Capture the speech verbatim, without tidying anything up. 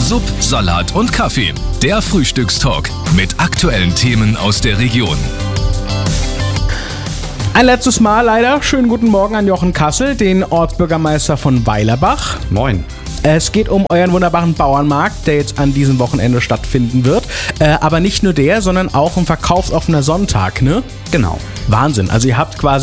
Sub, Salat und Kaffee. Der Frühstückstalk mit aktuellen Themen aus der Region. Ein letztes Mal leider. Schönen guten Morgen an Jochen Kassel, den Ortsbürgermeister von Weilerbach. Moin. Es geht um euren wunderbaren Bauernmarkt, der jetzt an diesem Wochenende stattfinden wird. Äh, aber nicht nur der, sondern auch ein verkaufsoffener Sonntag, ne? Genau. Wahnsinn. Also ihr habt quasi